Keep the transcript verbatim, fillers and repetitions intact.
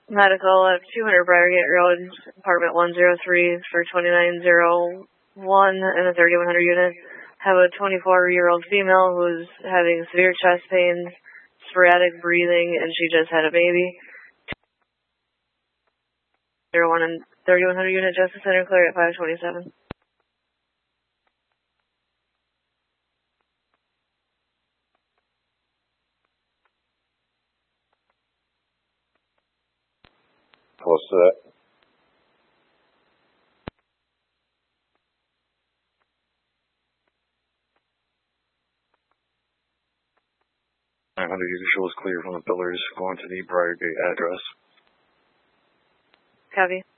Medical at two hundred Briargate Road, apartment one oh three for twenty-nine oh one and a thirty-one hundred unit. Have a twenty-four-year-old female who's having severe chest pains, sporadic breathing, and she just had a baby. oh one and thirty-one hundred unit, Justice Center, clear at five twenty-seven. Close to that. nine hundred usual is clear from the pillars going to the Briargate address. Copy.